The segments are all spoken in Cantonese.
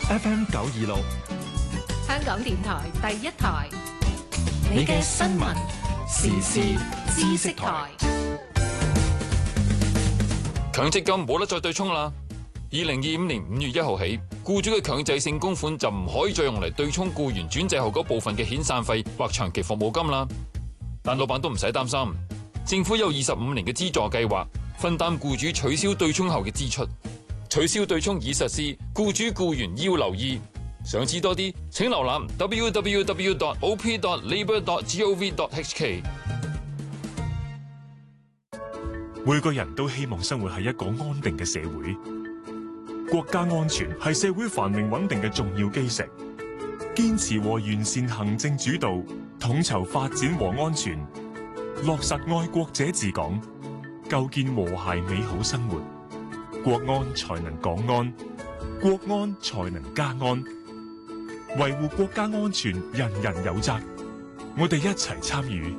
FM 926， 香港電台第一台， 你嘅新聞時事知識台。 強積金冇得再對沖啦！2025年5月1號起，僱主嘅強制性供款就唔可以再用嚟對沖僱員轉制後嗰部分嘅遣散費或長期服務金啦。但老闆都唔使擔心，政府有25年嘅資助計劃，分擔僱主取消對沖後嘅支出。取消對沖已實施，僱主僱員要留意。想知多啲，請瀏覽 www.op.labour.gov.hk。 每個人都希望生活喺一個安定嘅社會，國家安全係社會繁榮穩定嘅重要基石。堅持和完善行政主導，統籌發展和安全，落實愛國者治港，構建和諧美好生活，國安才能港安，國安才能家安。維護國家安全，人人有責。我哋一齊參與。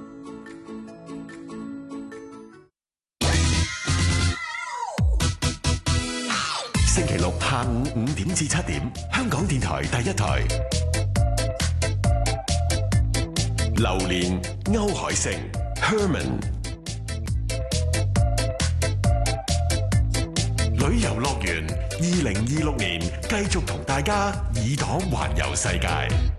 星期六下午5點至7點，香港電台第一台。榴蓮、歐海盛、Herman。旅遊樂園2026年繼續同大家耳朵環遊世界。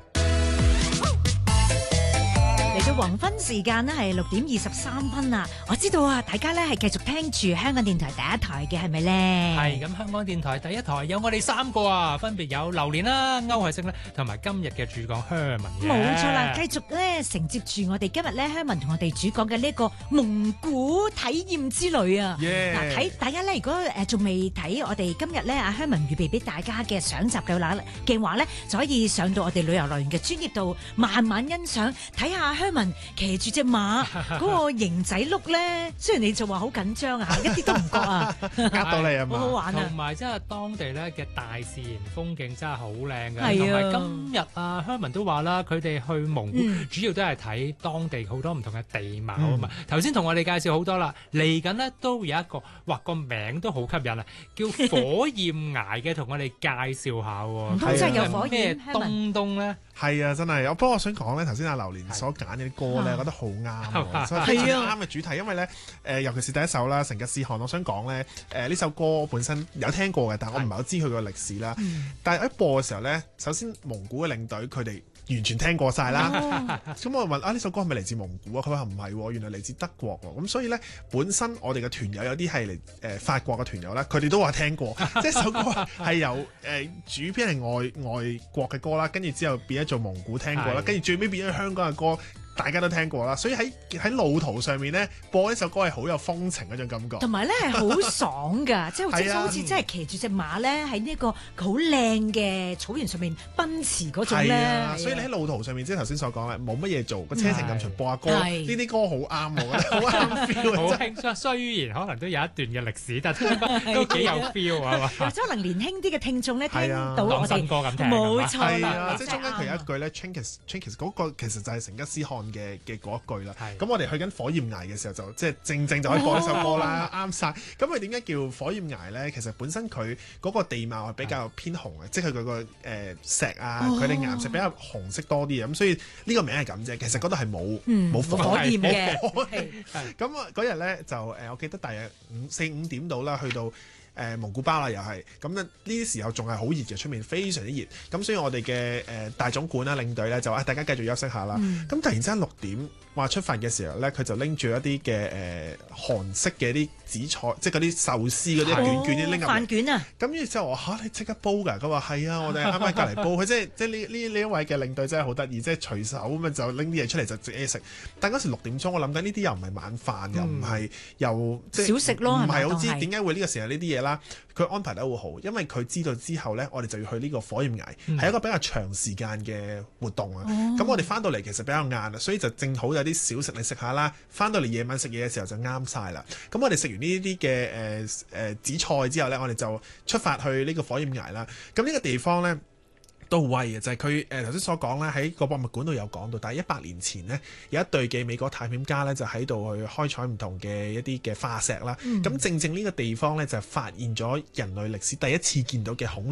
嚟到黃昏時間呢係6點23分啦。我知道啊，大家咧係繼續聽住香港電台第一台嘅，係咪咧？ 係咁，香港電台第一台有我哋3個啊，分別有榴蓮啦、歐海星啦，同埋今日嘅主講Herman嘅。 冇錯啦，繼續咧承接住我哋今日咧Herman同我哋主講嘅呢個蒙古體驗之旅啊。嗱，睇大家咧，如果仲未睇我哋今日咧阿Herman預備俾大家嘅上集嘅話咧，就可以上到我哋旅遊樂園嘅專頁度慢慢欣賞，睇下Herman騎住隻馬嗰個型仔碌咧，雖然你就話好緊張啊，一啲都唔覺啊， 呃到你啊嘛， 好好玩啊！ 同埋真係當地咧嘅大自然風景真係好靚嘅， 係啊同埋今日啊Herman都話啦，佢哋去蒙古主要都係睇當地好多唔同嘅地貌啊嘛。頭先同我哋介紹好多啦，嚟緊呢都有一個，哇個名都好吸引啊，叫火焰崖嘅，同我哋介紹下喎。 唔通真係有火焰東咧？ 係啊，真係。不過我想講咧，頭先阿榴蓮所揀嘅啲歌咧，我覺得好啱，所以非常啱嘅主題。因為咧，尤其是第一首啦，《成吉思汗》，我想講咧，呢首歌本身有聽過嘅，但我唔係好知佢個歷史啦。但係一播嘅時候咧，首先蒙古嘅領隊佢哋完全聽過晒啦。咁我問呢首歌係咪嚟自蒙古啊？佢話唔係，原來嚟自德國喎。咁所以咧，本身我哋嘅團友有啲係嚟法國嘅團友啦，佢哋都話聽過。即係首歌係由主編係外國嘅歌啦，跟住之後變咗做蒙古聽過啦，跟住最尾變咗香港嘅歌。大家都聽過啦，所以喺路途上面咧播呢首歌係好有風情嗰種感覺， 同埋咧係好爽㗎，即係好似真係騎住隻馬咧喺呢個好靚嘅草原上面奔馳嗰種咧。 所以你喺路途上面，即係頭先所講咧，冇乜嘢做，個車程咁長，播下歌，呢啲歌好啱我覺得，好啱 feel。 好輕鬆，雖然可能都有一段嘅歷史，但都幾有 feel 啊嘛。 或者可能年輕啲嘅聽眾咧聽到我哋新歌咁聽， 冇錯啦。即係中間佢有一句咧 ，Chinggis 嗰個其實就係成吉思汗嘅嗰一句啦，咁我哋去緊火焰崖嘅時候就即係正就可以播呢首歌啦，啱晒。咁佢點解叫火焰崖咧？其實本身佢嗰個地貌係比較偏紅嘅，即係佢個石啊，佢哋岩石比較紅色多啲嘅，咁所以呢個名係咁啫。其實嗰度係冇火焰嘅。 咁啊嗰日咧就我記得大約4、5點到啦，去到蒙古包啦，又係咁呢啲時候仲係好熱嘅，出面非常之熱。咁所以我哋嘅大總管啦、領隊咧就話大家繼續休息下啦。咁突然之間6點話出發嘅時候咧，佢就拎住一啲嘅韓式嘅啲紫菜，即係嗰啲壽司嗰啲卷啲拎入嚟。 飯卷啊！ 咁於是我話你即刻煲㗎？佢話係啊，我哋啱啱隔離煲。佢即係呢一位嘅領隊真係好得意，即係隨手咁就拎啲嘢出嚟就自己食。但嗰時6點鐘，我諗緊呢啲又唔係晚飯，又唔係又即係小食咯， 唔係好知點解會呢個時候呢啲嘢啦。佢安排得好好，因為佢知道之後咧，我哋就要去呢個火焰崖，係一個比較長時間嘅活動啊。咁我哋翻到嚟其實比較晏啊，所以就正好有啲小食你食下啦。翻到嚟夜晚食嘢嘅時候就啱晒啦。咁我哋食完呢啲嘅紫菜之後咧，我哋就出發去呢個火焰崖啦。咁呢個地方咧都好威嘅，就係佢頭先所講咧，喺個博物館度有講到，但係100年前呢，有一隊嘅美國探險家咧就喺度去開採唔同嘅一啲嘅化石啦。咁正正呢個地方咧就發現咗人類歷史第一次見到嘅恐龍蛋。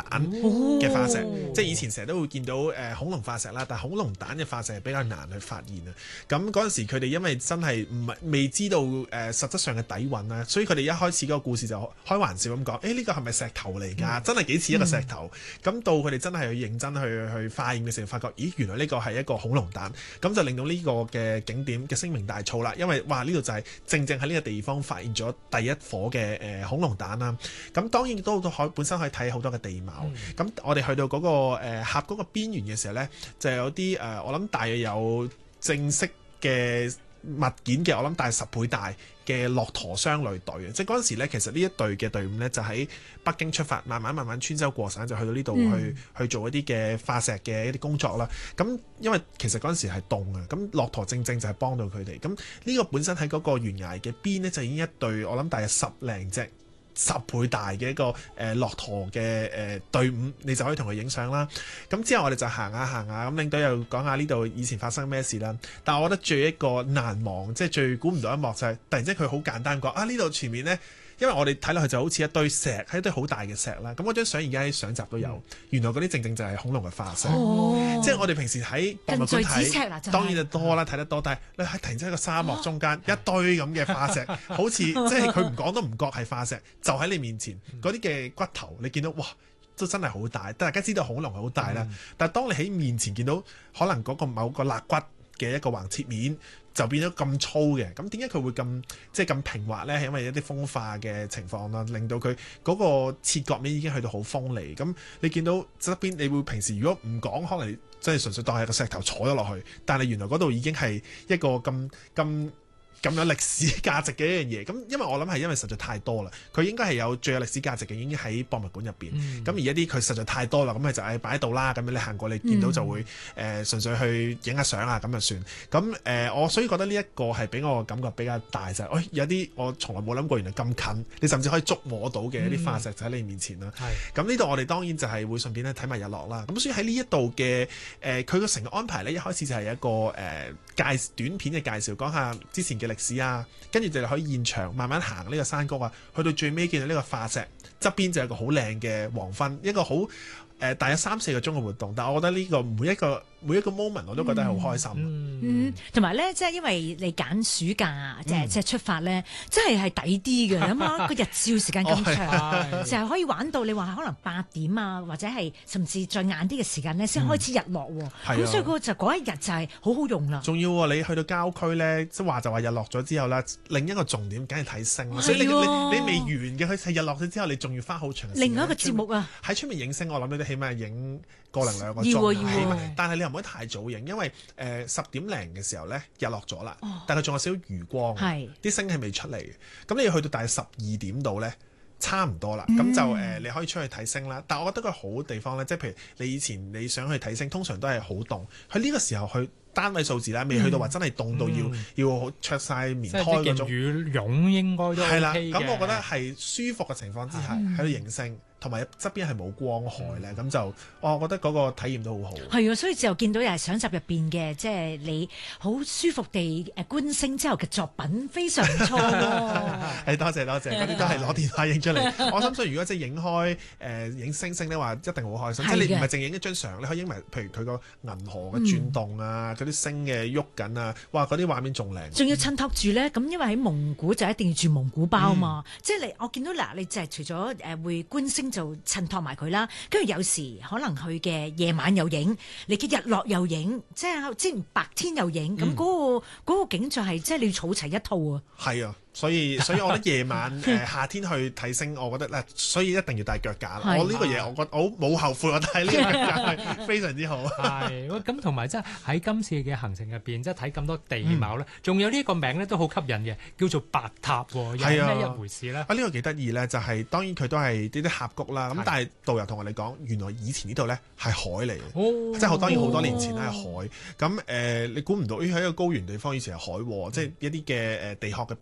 嘅化石，即係以前成日都會見到恐龍化石啦，但係恐龍蛋嘅化石係比較難去發現啊。咁嗰陣時佢哋因為真係未知道實質上嘅底蘊啦，所以佢哋一開始嗰個故事就開玩笑咁講，呢個係咪石頭嚟㗎？真係幾似一個石頭。咁到佢哋真係去認真去化驗嘅時候，發覺咦原來呢個係一個恐龍蛋，咁就令到呢個嘅景點嘅聲名大噪啦。因為哇呢度就係正喺呢個地方發現咗第一顆嘅恐龍蛋啦。咁當然都本身可以睇好多嘅地貌。咁我哋去到嗰個峽谷個邊緣嘅時候呢，就有啲我諗大約有正式嘅物件嘅，我諗大10倍大嘅駱駝商旅隊啊！即係嗰陣時咧，其實呢一隊嘅隊伍呢，就喺北京出發，慢慢穿州過省，就去到呢度去做一啲嘅化石嘅一啲工作啦。咁因為其實嗰陣時係凍啊，咁駱駝正就係幫到佢哋。咁呢個本身喺嗰個懸崖嘅邊呢，就已經一隊，我諗大約10零隻。10倍大嘅一個駱駝嘅隊伍，你就可以同佢影相啦。咁之後我哋就行下，咁領隊又講下呢度以前發生咩事啦。但係我覺得最一個難忘，即係最估唔到一幕就係突然之間佢好簡單講呢度前面呢。因為我哋睇落去就好似一堆石，係一堆好大嘅石啦。咁嗰張相而家喺相集都有，原來嗰啲正就係恐龍嘅化石。即係我哋平時喺博物館睇，當然就多啦，睇得多。但係你喺突然之間個沙漠中間一堆咁嘅化石，好似即係佢唔講都唔覺係化石，就喺你面前嗰啲嘅骨頭，你見到哇，都真係好大。大家知道恐龍係好大啦，但係當你喺面前見到可能嗰個某個肋骨嘅一個橫切面，就變咗咁粗嘅，咁點解佢會咁平滑呢？係因為一啲風化嘅情況啦，令到佢嗰個切割面已經去到好鋒利。咁你見到側邊，你會平時如果唔講，可能真係純粹當係個石頭坐咗落去，但係原來嗰度已經係一個咁有歷史價值嘅一樣嘢。咁因為我諗係因為實在太多啦，佢應該係有最有歷史價值嘅，已經喺博物館入邊。咁而一啲佢實在太多啦，咁佢就擺喺度啦。咁你行過你見到就會純粹去影下相啊，咁就算。咁我所以覺得呢一個係俾我感覺比較大，就係有啲我從來冇諗過原來咁近，你甚至可以觸摸到嘅一啲化石就喺你面前啦。咁呢度我哋當然就係會順便咧睇埋日落啦。咁所以喺呢一度嘅佢個成個安排呢，一開始就係一個短片嘅介紹，講下之前嘅歷史啊，跟住就可以現場慢慢行呢個山谷啊，去到最尾見到呢個化石側邊就有個好靚嘅黃昏，一個好大約3-4個鐘嘅活動。但係我覺得呢個每一個 moment 我都覺得係好開心。 同埋咧，即係因為你揀暑假即係出發咧，真係抵啲嘅。咁啊，個日照時間咁長，就係可以玩到你話可能8點啊，或者係甚至再晏啲嘅時間咧，先開始日落喎。咁所以嗰一日就係好好用啦。 仲要你去到郊區咧，即係話日落咗之後啦，另一個重點梗係睇星啦。所以你未完嘅，佢係日落咗之後，你仲要花好長時間。 另外一個節目啊， 喺出面影星，我諗你都起碼影1-2個鐘，起碼。但係你又唔可以太早影，因為10點零嘅時候咧，日落咗啦，但係仲有少少餘光，啲星係未出嚟嘅。咁你要去到大約12點度咧，差唔多啦。咁就你可以出去睇星啦。但係我覺得個好地方咧，即係譬如你以前你想去睇星，通常都係好凍。佢呢個時候去單位數字啦，未去到話真係凍到要着晒棉胎嗰種。 羽絨應該都係啦。 咁我覺得係舒服嘅情況之下喺度影星。同埋側邊係冇光害咧，咁就我覺得嗰個體驗都好好。 係啊，所以就見到又係相集入邊嘅，即係你好舒服地觀星之後嘅作品非常唔錯喎。 多謝，嗰啲都係攞電話影出嚟。我相信如果即係影開影星星咧，話一定好開心。即係你唔係淨影一張相，你可以影埋譬如佢個銀河嘅轉動啊，嗰啲星嘅喐緊啊，哇！嗰啲畫面仲靚。 仲要襯托住咧，咁因為喺蒙古就一定要住蒙古包嘛。即係我見到嗱，你就係除咗會觀星。就襯托埋佢啦，跟住有時可能佢嘅夜晚又影，你嘅日落又影，即係白天又影，咁嗰個景象係即係你要儲齊一套啊。 係啊。所以我覺得夜晚夏天去睇星，我覺得咧，所以一定要帶腳架。我呢個嘢，我覺得我冇後悔，我帶呢個腳架係非常之好。 係咁，同埋即係喺今次嘅行程入邊，即係睇咁多地貌咧，仲有呢一個名咧都好吸引嘅，叫做白塔喎，係咩一回事咧？呢個幾得意咧，就係當然佢都係呢啲峽谷啦。咁但係導遊同我哋講，原來以前呢度咧係海嚟嘅，即係當然好多年前咧係海。咁你估唔到喺一個高原地方以前係海喎，即係一啲嘅地殼嘅變動咧。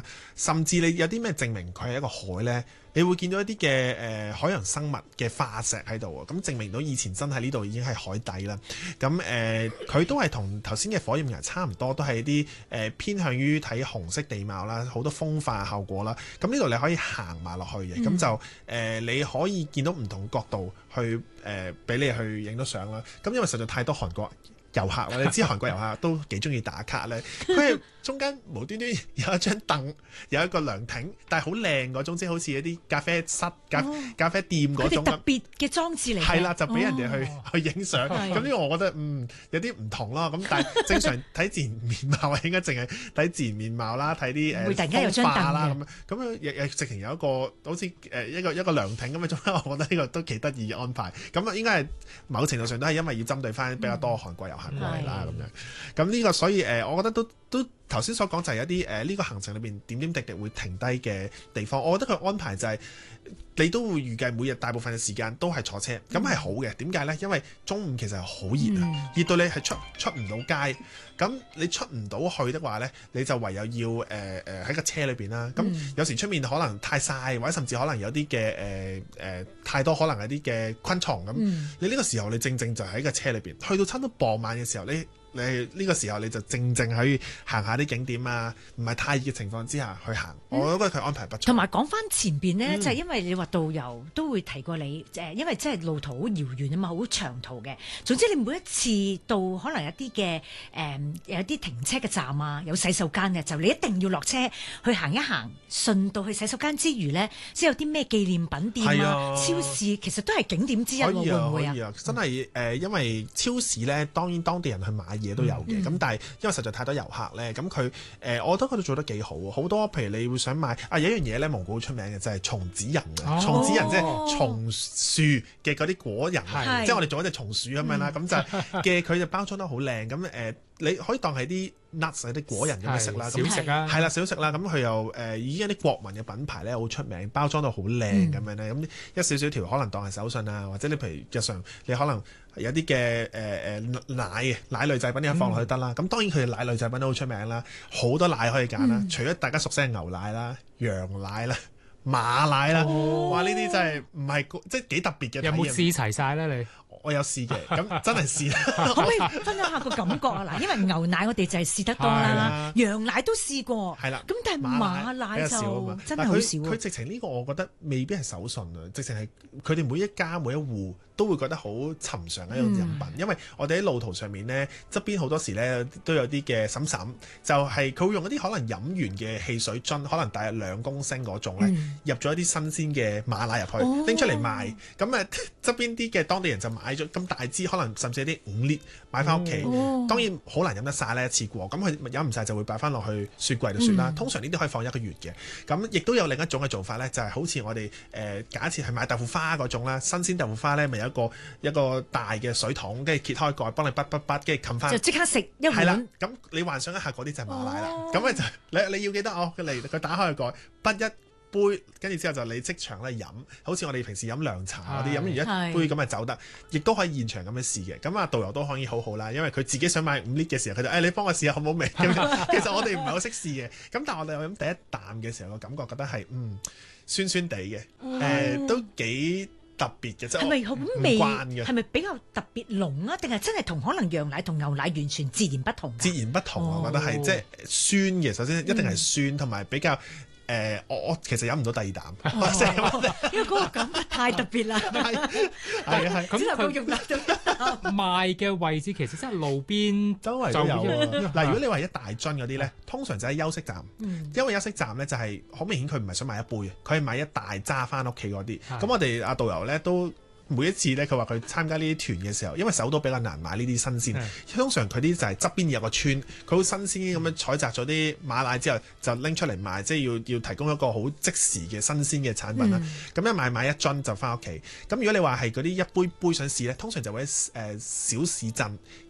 甚至你有啲咩證明佢係一個海咧？你會見到一啲嘅海洋生物嘅化石喺度啊，咁證明到以前真係呢度已經係海底啦。咁佢都係同頭先嘅火焰岩差唔多，都係一啲偏向於睇紅色地貌啦，好多風化效果啦。咁呢度你可以行埋落去嘅，咁就你可以見到唔同角度去俾你去影到相啦。咁因為實在太多韓國遊客啦，你知韓國遊客都幾中意打卡咧，佢係中間無端端有一張凳，有一個涼亭，但係好靚嗰種，即係好似一啲咖啡室、咖啡店嗰種特別嘅裝置嚟。 係啦，就俾人哋去影相。咁呢個我覺得有啲唔同咯。咁但係正常睇自然面貌應該淨係睇自然面貌啦，睇啲風化啦咁樣直情有一個好似一個涼亭咁嘅中間，我覺得呢個都幾得意嘅安排。咁應該係某程度上都係因為要針對翻比較多韓國遊客過嚟啦咁樣。咁呢個所以我覺得都頭先所講就係有啲呢個行程裏邊點點滴滴會停低嘅地方，我覺得佢安排就係你都會預計每日大部分嘅時間都係坐車，咁係好嘅。點解呢？因為中午其實係好熱啊，熱到你係出唔到街，咁你出唔到去的話呢，你就唯有要喺個車裏邊啦。咁有時出面可能太曬，或者甚至可能有啲嘅太多可能有啲嘅昆蟲咁，你呢個時候你正正就喺個車裏邊，去到差唔多傍晚嘅時候你呢個時候你就正可以行下啲景點啊，唔係太熱嘅情況之下去行，我覺得佢安排不錯。 同埋講翻前邊呢，就係因為你話導遊都會提過你，因為真係路途好遙遠啊嘛，好長途嘅。總之你每一次到可能一啲嘅有啲停車嘅站啊，有洗手間嘅，就你一定要落車去行一行，順道去洗手間之餘呢，先有啲咩紀念品店啊、超市，其實都係景點之一喎，會唔會啊？ 真係因為超市呢，當然當地人去買嘢都有嘅，咁但係因為實在太多遊客咧，咁佢我覺得佢都做得幾好，好多譬如你會想買有一樣嘢咧，蒙古好出名嘅就係松子仁啊，松子仁即係松樹嘅嗰啲果仁，即係我哋做一隻松鼠咁樣啦，咁就嘅佢就包裝得好靚，咁你可以當係啲 nuts 啲果仁咁樣食啦， 小食啊， 係啦小食啦，咁佢又已經啲國民嘅品牌咧好出名，包裝到好靚咁樣咧，咁一少少條可能當係手信啊，或者你譬如日常你可能有啲嘅奶類製品你放落去得啦，咁當然佢嘅奶類製品都好出名啦，好多奶可以揀啦，除咗大家熟悉嘅牛奶啦、羊奶啦、馬奶啦，哇呢啲真係唔係即係幾特別嘅體驗。 有冇試齊晒咧你？ 我有試嘅，咁真係試啦。 可唔可以分享下個感覺啊？嗱，因為牛奶我哋就係試得多啦，羊奶都試過， 係啦。 咁但係馬奶就真係好少。 佢直情呢個我覺得未必係手信啊，直情係佢哋每一家每一戶都會覺得好尋常嘅一種飲品，因為我哋喺路途上面呢，側邊好多時呢都有啲嘅嬸嬸，就係佢會用一啲可能飲完嘅汽水樽，可能大約2公升嗰種呢，入咗一啲新鮮嘅馬奶入去，拎出嚟賣。咁側邊啲嘅當地人就買咗咁大支，可能甚至有啲5列買翻屋企。當然好難飲得晒呢一次過，咁佢飲唔晒就會擺翻落去雪櫃度算啦。通常呢啲可以放1個月嘅。咁亦都有另一種嘅做法呢，就係好似我哋假設係買豆腐花嗰種啦，新鮮豆腐花呢咪一個大嘅水桶，跟住揭開蓋，幫你滗，跟住冚翻， 就即刻食一碗。 係啦，咁你幻想一下嗰啲就係馬奶啦。咁就你要記得佢打開個蓋，滗一杯，跟住之後就你即場咧飲，好似我哋平時飲涼茶嗰啲，飲完一杯咁就走得，亦都可以現場咁樣試嘅。咁導遊都可以好好啦，因為佢自己想買5 lit 嘅時候，佢就你幫我試下好唔好味。其實我哋唔係好識試嘅，咁但係我哋飲第一啖嘅時候，個感覺覺得係酸酸地嘅，都幾特別嘅， 係咪好味？ 係咪比較特別濃啊？定係真係同可能羊奶同牛奶完全截然不同？ 截然不同，我覺得係即係酸嘅。首先一定係酸，同埋比較我其實飲唔到第二啖， 因為嗰個感覺太特別啦。係咁能夠用得到賣嘅位置其實真係路邊周圍都有。嗱，如果你話一大樽嗰啲咧，通常就喺休息站，因為休息站咧就係好明顯佢唔係想買一杯，佢係買一大揸翻屋企嗰啲。咁我哋阿導遊咧都每一次咧，佢話佢參加呢啲團嘅時候，因為首都比較難買呢啲新鮮，通常佢啲就係側邊有個村，佢好新鮮咁樣採摘咗啲馬奶之後，就拎出嚟賣，即係要提供一個好即時嘅新鮮嘅產品啦。咁一買1樽就翻屋企。咁如果你話係嗰啲一杯杯想試咧，通常就會喺小市鎮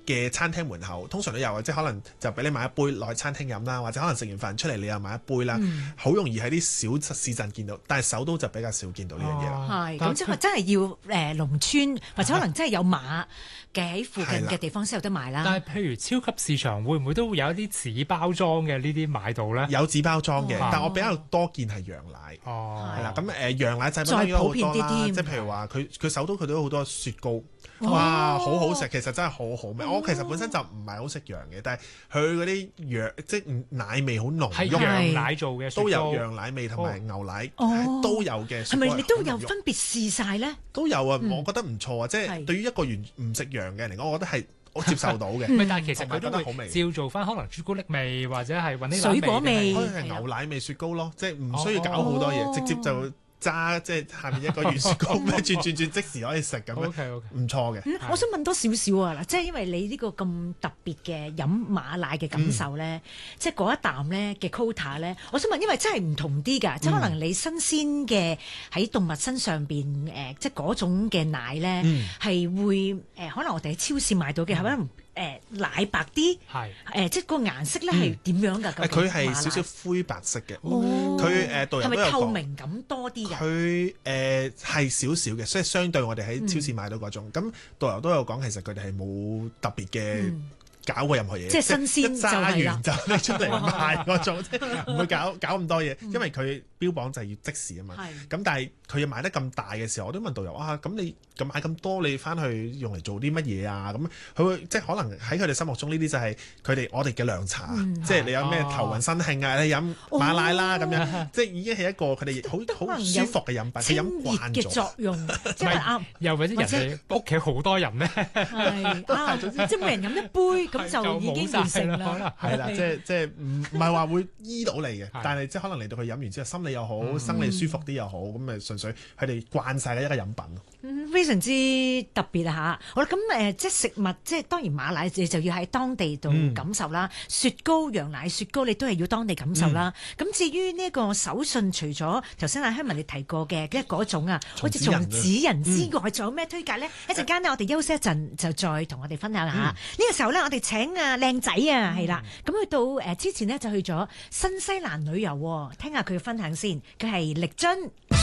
嘅餐廳門口通常都有嘅，即係可能就俾你買一杯落去餐廳飲啦，或者可能食完飯出嚟你又買一杯啦，好容易喺啲小市鎮見到，但係首都就比較少見到呢樣嘢啦。 係咁即係真係要農村或者可能真係有馬嘅喺附近嘅地方先有得賣啦。 但係譬如超級市場會唔會都會有一啲紙包裝嘅呢啲買到咧？ 有紙包裝嘅，但我比較多見係羊奶。係啦，咁羊奶製品應該好多啦，即係譬如話佢首都佢都有好多雪糕。哇，好好食，其實真係好好味。我其實本身就唔係好食羊嘅，但係佢嗰啲羊即係奶味好濃， 係羊奶做嘅， 都有羊奶味同埋牛奶都有嘅。 係咪你都有分別試晒咧？ 都有啊，我覺得唔錯啊。即係對於一個唔食羊嘅人嚟講，我覺得係我接受到嘅。 但係其實佢都會照做翻，可能朱古力味或者係啲水果味， 可能係牛奶味雪糕咯，即係唔需要搞好多嘢，直接就揸即係下面一個軟雪糕咩轉即時可以食咁樣，唔錯嘅。 我想問多少少啊嗱，即係因為你呢個咁特別嘅飲馬奶嘅感受咧，即係嗰一啖咧嘅 quota 咧，我想問，因為真係唔同啲㗎，即係可能你新鮮嘅喺動物身上邊即係嗰種嘅奶咧，係會可能我哋喺超市買到嘅係可能奶白啲，即係個顏色咧係點樣㗎？ 佢係少少灰白色嘅，佢導遊都有講，係咪透明感多啲㗎？ 佢係少少嘅，所以相對我哋喺超市買到嗰種，咁導遊都有講，其實佢哋係冇特別嘅搞過任何嘢， 即係新鮮一揸完就拎出嚟賣嗰種，即係唔會搞咁多嘢，因為佢標榜就係要即時啊嘛。咁但係佢要買得咁大嘅時候，我都問導遊啊，咁你咁買咁多，你翻去用嚟做啲乜嘢啊？咁佢會即係可能喺佢哋心目中呢啲就係我哋嘅涼茶，即係你有咩頭暈身興啊，你飲馬奶啦咁樣，即係已經係一個佢哋好舒服嘅飲品，佢飲慣咗嘅作用，即係啱。 又或者人哋屋企好多人咧， 即係每人飲一杯。咁就已經完成啦， 係啦，即係唔係話會醫到你嘅，但係即係可能嚟到佢飲完之後，心理又好，生理舒服啲又好，咁咪純粹佢哋慣晒嘅一個飲品。 非常之特別啊嚇！好啦，咁即係食物，即係當然馬奶你就要喺當地度感受啦。雪糕、羊奶雪糕你都係要當地感受啦。咁至於呢個手信，除咗頭先阿香文你提過嘅嗰種啊，好似松子仁之外，仲有咩推介咧？一陣間呢，我哋休息一陣就再同我哋分享下。呢個時候咧，我哋請靚仔啊，係啦，咁去到之前呢，就去咗新西蘭旅遊，聽下佢嘅分享先。佢係力臻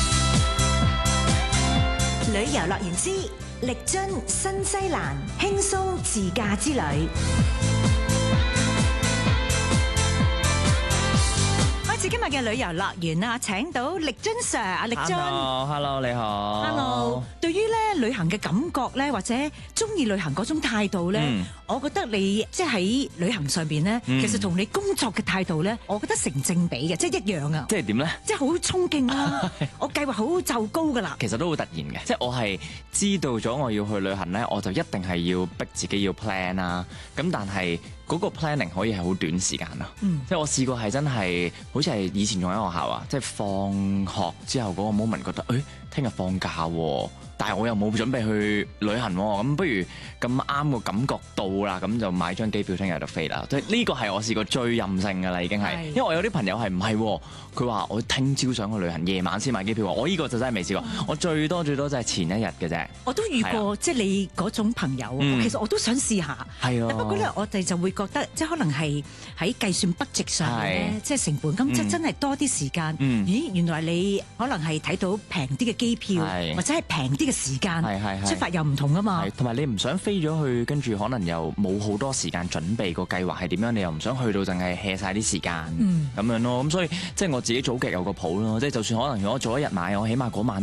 旅遊樂園之力臻新西蘭輕鬆自駕之旅。今日嘅旅遊樂園啊，請到力臻 Sir 啊，力臻。 Hello， 你好。 Hello， 對於咧旅行嘅感覺咧，或者中意旅行嗰種態度咧，我覺得你即係喺旅行上邊咧，其實同你工作嘅態度咧，我覺得成正比嘅，即係一樣啊。 即係點咧？ 即係好衝勁啦！我計劃好就高噶啦。 其實都好突然嘅，即係我係知道咗我要去旅行咧，我就一定係要逼自己要 plan 啦。咁但係嗰個 planning 可以係好短時間咯。即係我試過係真係好似係以前仲喺學校啊，即係放學之後嗰個 moment 覺得，聽日放假喎，但係我又冇準備去旅行喎，咁不如咁啱個感覺到啦，咁就買張機票聽日就飛啦。即係呢個係我試過最任性㗎啦，已經係。因為我有啲朋友係唔係，佢話我聽朝想去旅行，夜晚先買機票。我呢個就真係未試過，我最多就係前一日嘅啫。 我都遇過，即係你嗰種朋友，其實我都想試下。係啊，不過咧，我哋就會覺得，即係可能係喺計算 budget 上面咧，即係成本咁，即真係多啲時間。咦，原來你可能係睇到平啲嘅機票，或者係平啲嘅時間，出發又唔同啊嘛。 同埋你唔想飛咗去，跟住可能又冇好多時間準備個計劃係點樣，你又唔想去到淨係 hea 晒啲時間咁樣咯。咁所以即係我自己早極有個譜咯，即係就算可能如果早一日買，我起碼嗰晚